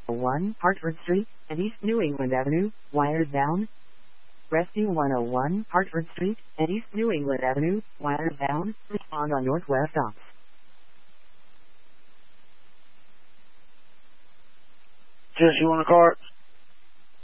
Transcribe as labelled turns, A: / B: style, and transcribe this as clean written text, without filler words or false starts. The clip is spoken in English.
A: 1 Hartford Street and East New England Avenue, wires down. Rescue 101 Hartford Street and East New England Avenue, wires down. Respond on Northwest Ops.
B: Jess, you want a cart?